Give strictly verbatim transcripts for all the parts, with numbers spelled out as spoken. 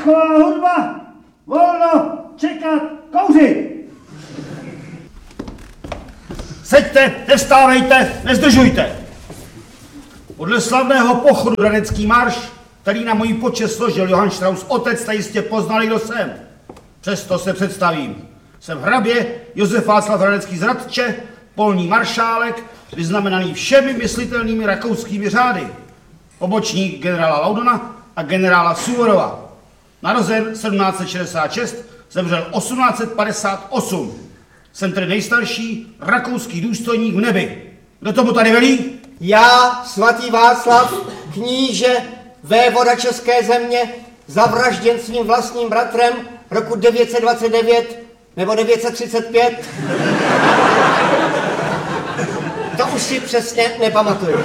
dechová hudba, volno, čekat, kouřit. Seďte, nevstávejte, nezdržujte. Podle slavného pochodu Hradecký marš, který na můj počest složil Johann Strauss otec, jste jistě poznali, kdo jsem. Přesto se představím. Jsem hrabě Josef Václav Hradecký z Hradče, polní maršálek, vyznamenaný všemi myslitelnými rakouskými řády. Pobočník generála Laudona a generála Suvorova. Narozen sedmnáct set šedesát šest, zemřel osmnáct set padesát osm. Jsem tedy nejstarší rakouský důstojník v nebi. Kdo tomu tady velí? Já, svatý Václav, kníže, vévoda české země, zavražděn svým vlastním bratrem roku devět set dvacet devět nebo devět set třicet pět. To už si přesně nepamatuju.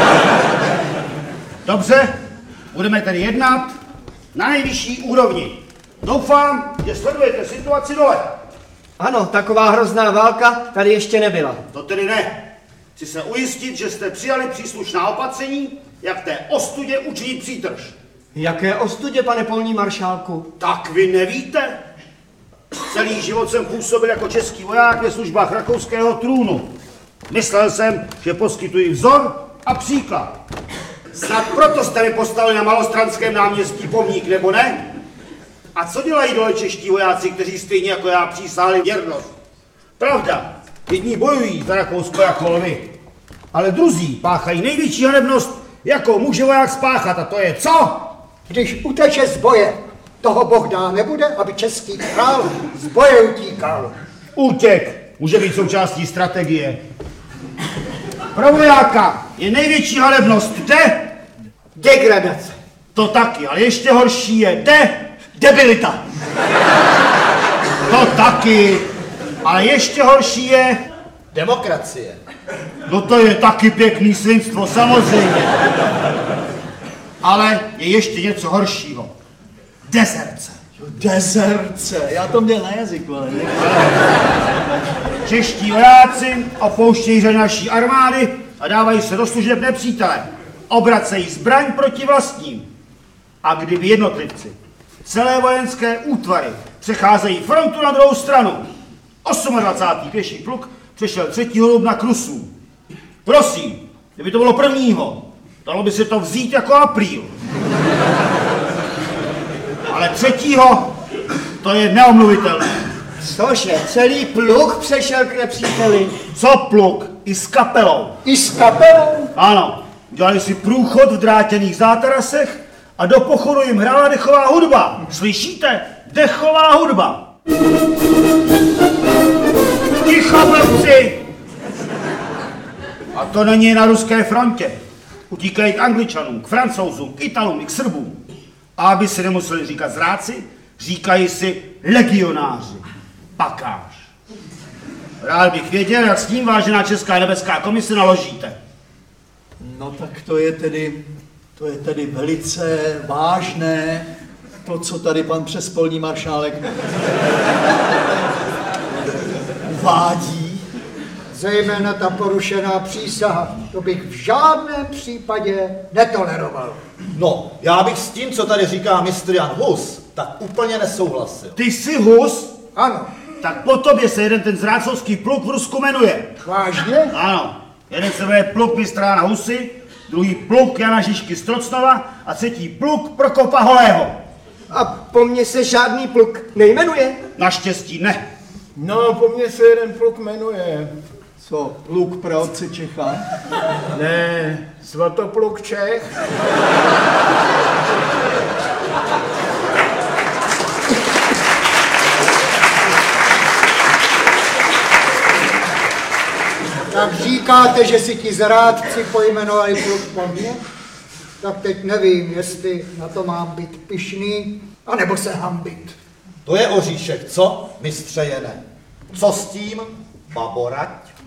Dobře, budeme tedy jednat na nejvyšší úrovni. Doufám, že sledujete situaci dole. Ano, taková hrozná válka tady ještě nebyla. To tedy ne. Chci se ujistit, že jste přijali příslušná opatření, jak té ostudě učinit přítrž. Jaké ostudě, pane polní maršálku? Tak vy nevíte? Celý život jsem působil jako český voják ve službách rakouského trůnu. Myslel jsem, že poskytuji vzor a příklad. Snad proto jste mi postavili na Malostranském náměstí pomník, nebo ne? A co dělají dole čeští vojáci, kteří stejně jako já přísáhli věrnost? Pravda, jedni bojují za Rakousko jako lvy, ale druzí páchají největší hanebnost, jakou může voják spáchat, a to je co? Když uteče z boje, toho Bůh dá nebude, aby český král z boje utíkal. Útěk může být součástí strategie. Pro vojáka je největší hanebnost de... Degradace. To taky, ale ještě horší je de... Debilita. To taky, ale ještě horší je... Demokracie. No to je taky pěkný svinstvo, samozřejmě. Ale je ještě něco horšího. Dezerce. Dezerce, já to měl na jazyku, ale ne. Čeští vojáci opouštějí řady naší armády a dávají se do služeb nepřítele. Obracejí zbraň proti vlastním. A kdyby jednotlivci, celé vojenské útvary přecházejí frontu na druhou stranu, dvacátý osmý pěší pluk přešel třetího dubna k Rusům. Prosím, kdyby to bylo prvního, dalo by se to vzít jako apríl. Ale třetího, to je neomluvitelné. Cože, celý pluk přešel k nepříteli? Co pluk? I s kapelou. I s kapelou? Ano, dělali si průchod v drátěných zátarasech a do pochodu jim hrála dechová hudba. Slyšíte? Dechová hudba. Ticho, blbci! A to není na ruské frontě. Utíkají k Angličanům, k Francouzům, k Italům, k Srbům. A aby si nemuseli říkat zráci, říkají si legionáři. Pakáž. Rád bych věděl, jak s tím, vážená Česká nebeská komise, naložíte. No tak to je tedy, to je tedy velice vážné, to, co tady pan přespolní maršálek uvádí. Zejména ta porušená přísaha, to bych v žádném případě netoleroval. No, já bych s tím, co tady říká mistr Jan Hus, tak úplně nesouhlasil. Ty jsi Hus? Ano. Tak po tobě se jeden ten zrácovský pluk v Rusku jmenuje. Vážně? Ano. Jeden se jmenuje pluk mistra Jana Husy, druhý pluk Jana Žižky z Trocnova a třetí pluk Prokopa Holého. A po mně se žádný pluk nejmenuje? Naštěstí ne. No, po mně se jeden pluk jmenuje. Co, pluk praotce Čecha? Ne, Svatopluk Čech. Tak říkáte, že si ti zrádci pojmenovali pluk po mně? Tak teď nevím, jestli na to mám být pyšný, anebo se hambit. To je oříšek, co, mistře Jene? Co s tím, baborať?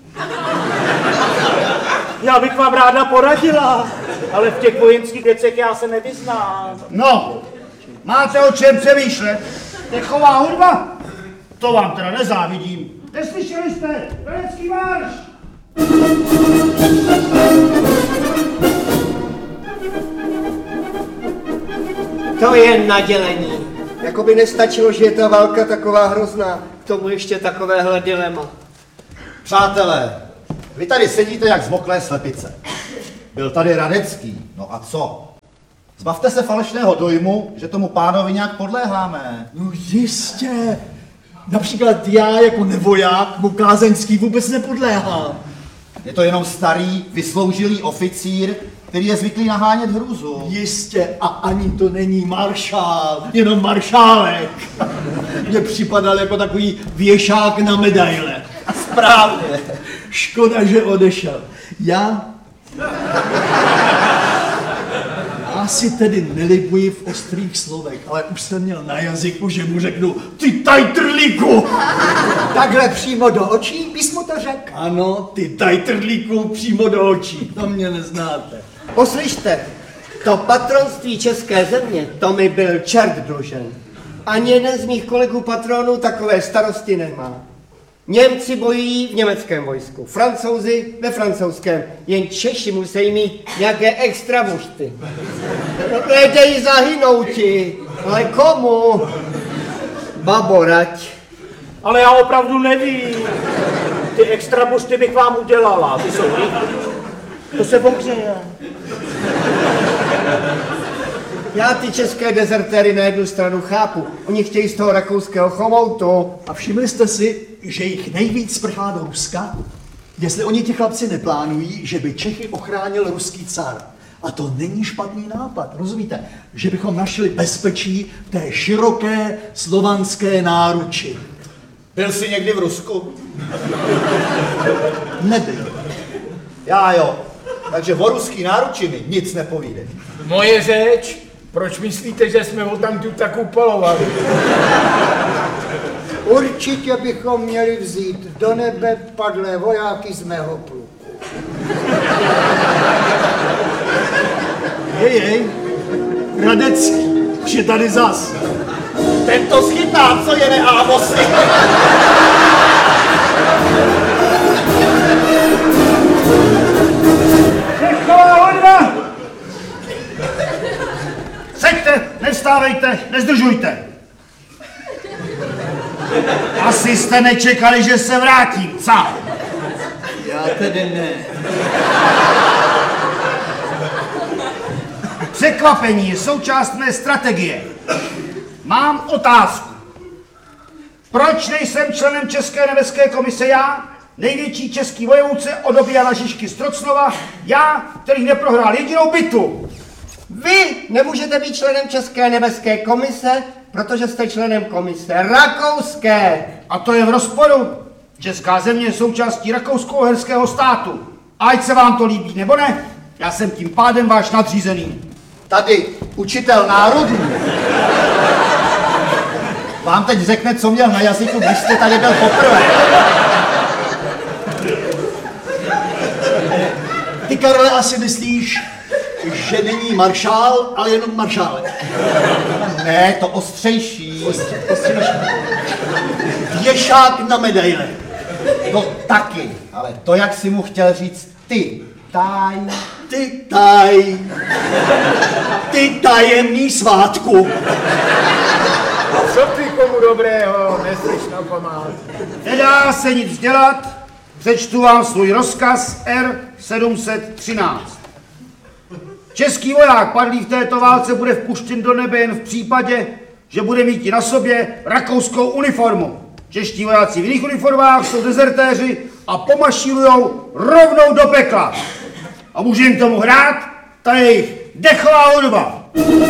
Já bych vám ráda poradila, ale v těch vojenských věcech já se nevyznám. No, máte o čem přemýšlet? Dechová hudba? To vám teda nezávidím. Neslyšeli jste? Hradecký marš! To je nadělení. Jako by nestačilo, že je ta válka taková hrozná. K tomu ještě takovéhle dilema. Přátelé, vy tady sedíte jak zmoklé slepice. Byl tady Radecký, no a co? Zbavte se falešného dojmu, že tomu pánovi nějak podléháme. No jistě. Například já jako nevoják mu kázeňský vůbec nepodléhám. Je to jenom starý, vysloužilý oficír, který je zvyklý nahánět hrůzu. Jistě, a ani to není maršál, jenom maršálek. Mně připadal jako takový věšák na medaile. Správně. Škoda, že odešel. Já... Já si tedy nelibuji v ostrých slovech, ale už jsem měl na jazyku, že mu řeknu ty tajtrlíku. Takhle přímo do očí bys mu to řekl? Ano, ty tajtrlíku přímo do očí, to mě neznáte. Poslyšte, to patronství české země, to mi byl čert dlužen. Ani jeden z mých kolegů patronů takové starosti nemá. Němci bojují v německém vojsku, Francouzi ve francouzském, jen Češi musí mít nějaké extra bušty. No, nedej zahynouti, ale komu? Baborať. Ale já opravdu nevím. Ty extra bušty bych vám udělala. Ty jsou líbí. To se pohřeje. Já ty české dezertéry na jednu stranu chápu. Oni chtějí z toho rakouského chomoutu. A všimli jste si, že jich nejvíc prchá do Ruska? Jestli oni ti chlapci neplánují, že by Čechy ochránil ruský car. A to není špatný nápad, rozumíte? Že bychom našli bezpečí v té široké slovanské náruči. Byl jsi někdy v Rusku? Nebyl. Já jo. Takže o ruský náruči mi nic nepovídej. Moje řeč? Proč myslíte, že jsme ho tam tu tak upalovali? Určitě bychom měli vzít do nebe padlé vojáky z mého pluku. Jej, jej, Radecký, už je tady zas. Ten to schytá, co je neámosy. Dechová hodba! Seďte, nevstávejte, nezdržujte. Asi jste nečekali, že se vrátím, co? Já tedy ne. Překvapení je součást mé strategie. Mám otázku. Proč nejsem členem České nebeské komise já, největší český vojevůdce od doby Jana Žižky z Trocnova, já, který neprohrál jedinou bitvu? Vy nemůžete být členem České nebeské komise, protože jste členem komise rakouské. A to je v rozporu. Česká země je součástí rakousko-uherského státu. Ať se vám to líbí nebo ne, já jsem tím pádem váš nadřízený. Tady učitel národů vám teď řekne, co měl na jazyku, když jste tady byl poprvé. Ty, Karle, asi myslíš, že není maršál, ale jenom maršálek. Ne, to ostřejší. Ostřejší. Věšák na medaile. No taky, ale to, jak jsi mu chtěl říct ty, taj. Ty taj. Ty tajemný svátku. Co ty komu dobrého, neslyš na památku. Nedá se nic dělat, přečtu vám svůj rozkaz R sedm set třináct. Český voják padlý v této válce bude vpuštěn do nebe jen v případě, že bude mít i na sobě rakouskou uniformu. Čeští vojáci v jiných uniformách jsou dezertéři a pomašírujou rovnou do pekla. A může jim k tomu hrát ta jejich dechová hudba.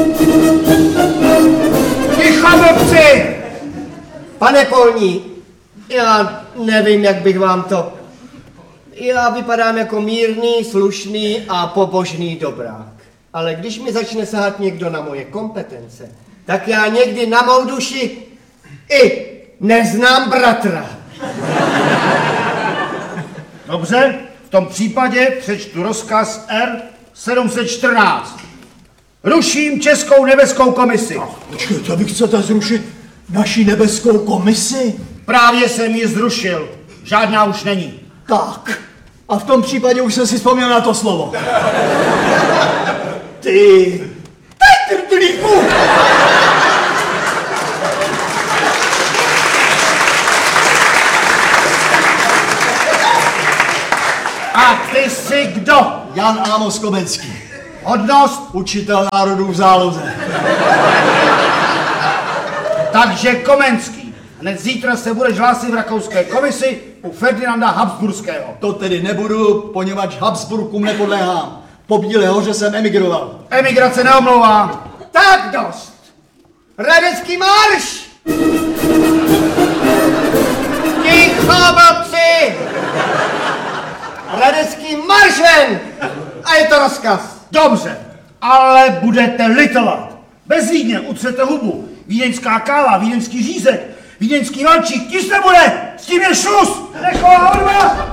Ticho, blbci! Pane Polní, já nevím, jak bych vám to... Já vypadám jako mírný, slušný a pobožný dobrák. Ale když mi začne sahat někdo na moje kompetence, tak já někdy na mou duši i neznám bratra. Dobře, v tom případě přečtu rozkaz R sedm set čtrnáct. Ruším Českou nebeskou komisi. Počkejte, vy chcete zrušit naši nebeskou komisi? Právě jsem ji zrušil. Žádná už není. Tak. A v tom případě už jsem si vzpomněl na to slovo. Ty... Tajtrtlíku! Jan Amos Komenský. Hodnost, Učitel národů v záloze. takže Komenský. Hned zítra se budeš hlásit v rakouské komisi u Ferdinanda Habsburského. To tedy nebudu, poněvadž Habsburkům nepodléhám. Po Bílé hoře jsem emigroval. Emigrace neomlouvá. Tak dost! Radecký marš! Ticho, babci! Radecký marš ven! A je to rozkaz. Dobře, ale budete litovat. Bez Vídně utřete hubu. Vídeňská káva, vídeňský řízek, vídeňský valčík, tis nebude! S tím je šus! Nechová odva!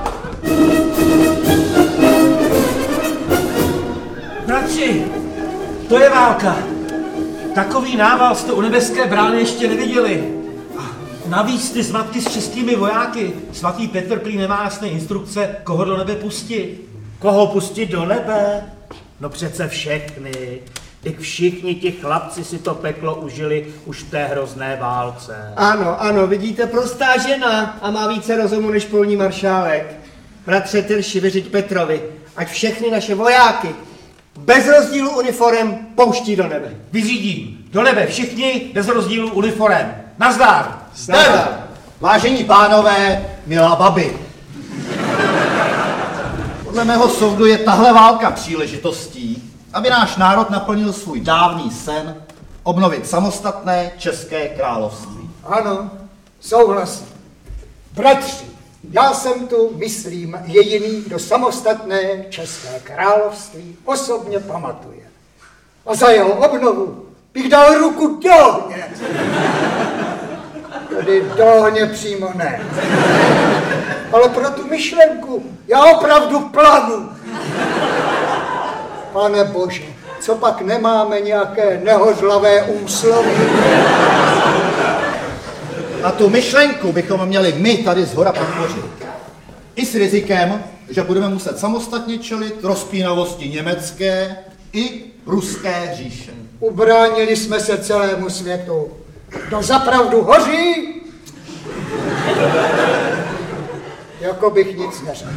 Bratři, to je válka. Takový nával jste u nebeské brány ještě neviděli. A navíc ty zmatky s českými vojáky. Svatý Petr prý nemá jasné instrukce, koho do nebe pustit. Koho pustit do nebe? No přece všechny. Teď všichni ti chlapci si to peklo užili už v té hrozné válce. Ano, ano, vidíte, prostá žena a má více rozumu než polní maršálek. Bratře Tyrši, vyřiď Petrovi, ať všechny naše vojáky bez rozdílu uniform pouští do nebe. Vyřídím. Do nebe všichni, bez rozdílu uniforem. Nazdar! Zdar. Vážení pánové, milá babi. Podle mého soudu je tahle válka příležitostí, aby náš národ naplnil svůj dávný sen obnovit samostatné České království. Ano, souhlasím. Bratři, já jsem tu, myslím, jediný, kdo samostatné České království osobně pamatuje. A za jeho obnovu bych dal ruku do ohně. Tedy do ohně přímo ne. Ale pro tu myšlenku já opravdu planu. Pane Bože, co pak nemáme nějaké nehořlavé úsloví? A tu myšlenku bychom měli my tady zhora podpořit. I s rizikem, že budeme muset samostatně čelit rozpínavosti německé i ruské říše. Ubránili jsme se celému světu. Kdo zapravdu hoří, jako bych nic neřekl.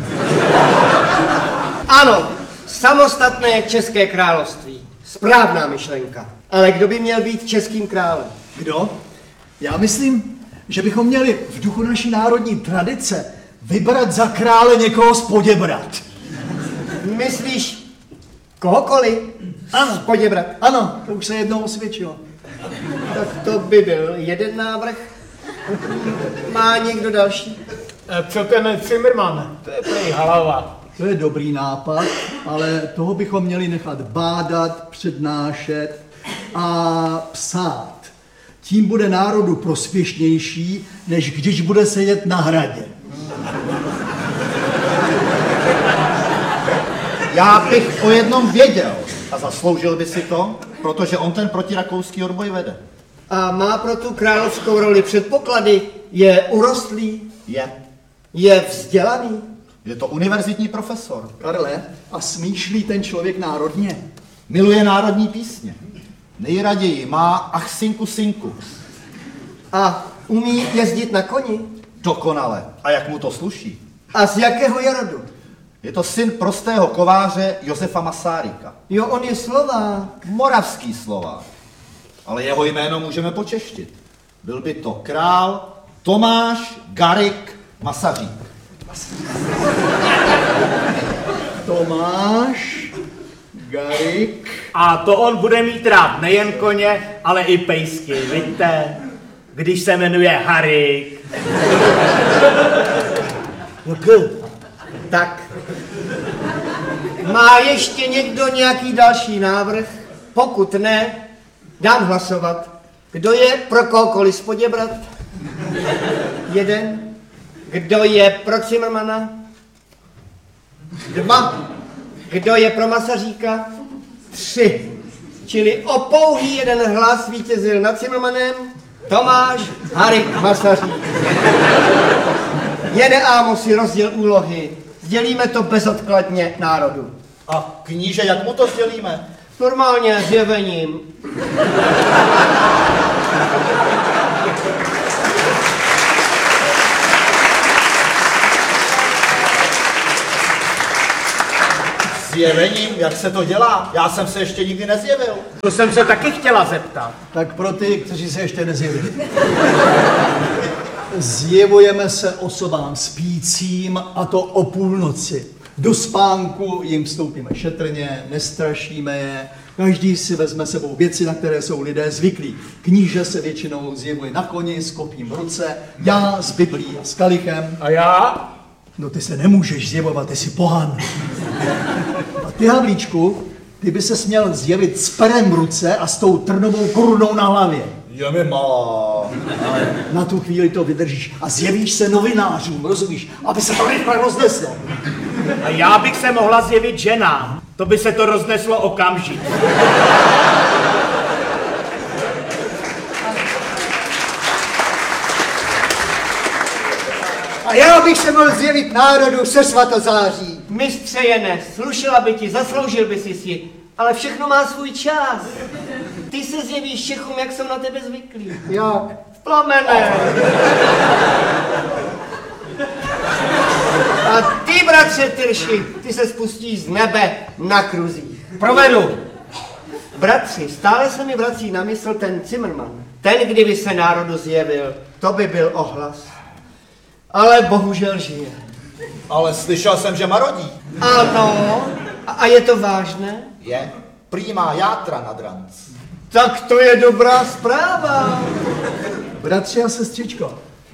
Ano, samostatné České království. Správná myšlenka. Ale kdo by měl být českým králem? Kdo? Já myslím, že bychom měli v duchu naší národní tradice vybrat za krále někoho z Poděbrad. Myslíš kohokoliv? Ano. Z Poděbrad. Ano, to už se jednou osvědčilo. Tak to by byl jeden návrh. Má někdo další? Co ten Zimmermann? To je prej halava. To je dobrý nápad, ale toho bychom měli nechat bádat, přednášet a psát. Tím bude národu prospěšnější, než když bude sedět na hradě. Já bych o jednom věděl a zasloužil by si to, protože on ten protirakouský odboj vede. A má pro tu královskou roli předpoklady? Je urostlý? Je. Je vzdělaný? Je to univerzitní profesor. Karle, a smýšlí ten člověk národně? Miluje národní písně. Nejraději má ach sinku sinku. A umí jezdit na koni? Dokonale. A jak mu to sluší? A z jakého je rodu? Je to syn prostého kováře Josefa Masaryka. Jo, on je Slovák. Moravský Slovák. Ale jeho jméno můžeme počeštit. Byl by to král Tomáš Garik Masařík. Tomáš Garik. A to on bude mít rád nejen koně, ale i pejsky, vidíte? Když se jmenuje Harik. Tak. Má ještě někdo nějaký další návrh? Pokud ne, dám hlasovat. Kdo je pro kohokoliv z Poděbrad? Jeden. Kdo je pro Zimmermana? Dva. Kdo je pro Masaříka? Tři. Čili o pouhý jeden hlas vítězil nad Zimmermanem Tomáš Harik Masařík. Jede Amos si rozděl úlohy. Sdělíme to bezodkladně národu. A kníže, jak mu to sdělíme? Normálně zjevením. Zjevením, jak se to dělá? Já jsem se ještě nikdy nezjevil. To jsem se taky chtěla zeptat. Tak pro ty, kteří se ještě nezjevili. Zjevujeme se osobám spícím, a to o půlnoci. Do spánku jim vstoupíme šetrně, nestrašíme je, každý si vezme sebou věci, na které jsou lidé zvyklí. Kníže se většinou zjevuje na koni s kopím v ruce, já s Biblí a s kalichem. A já? No ty se nemůžeš zjevovat, ty jsi pohan. A ty, Havlíčku, ty by se směl zjevit s perem v ruce a s tou trnovou korunou na hlavě. Je mi malá. Ale na tu chvíli to vydržíš a zjevíš se novinářům, rozumíš, aby se to rychle rozneslo. A já bych se mohla zjevit ženám. To by se to rozneslo okamžitě. A já bych se mohl zjevit národu se svatozáří. Mistře Jene, slušela by ti, zasloužil by si si, ale všechno má svůj čas. Ty se zjevíš Čechům, jak jsou na tebe zvyklí. Jak? V plamené. A ty, bratře Tyrši, ty se spustíš z nebe na kruzích. Provedu. Bratři, stále se mi vrací na mysl ten Zimmerman. Ten, kdyby se národu zjevil, to by byl ohlas. Ale bohužel žije. Ale slyšel jsem, že marodí. Ano, a- a je to vážné? Je. Prý má játra nad ranc. Tak to je dobrá zpráva. Bratři a sestřičko,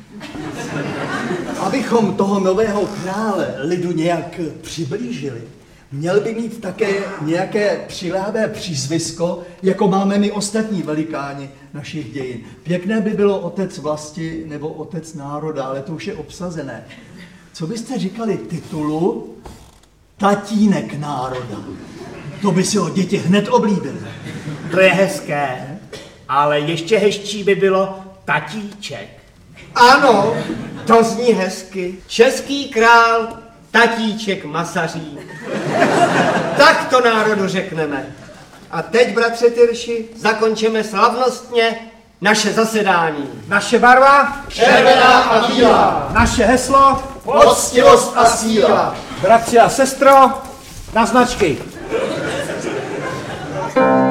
abychom toho nového krále lidu nějak přiblížili, měl by mít také nějaké přiléhavé přízvisko, jako máme my ostatní velikáni našich dějin. Pěkné by bylo otec vlasti nebo otec národa, ale to už je obsazené. Co byste říkali titulu tatínek národa? To by si ho děti hned oblíbily. To je hezké, ale ještě hezčí by bylo tatíček. Ano, to zní hezky. Český král, tatíček Masařík. Tak to národu řekneme. A teď, bratře Tyrši, zakončíme slavnostně naše zasedání. Naše barva? Červená a bílá. Naše heslo? Poctivost a síla. Bratři a sestro, na značky.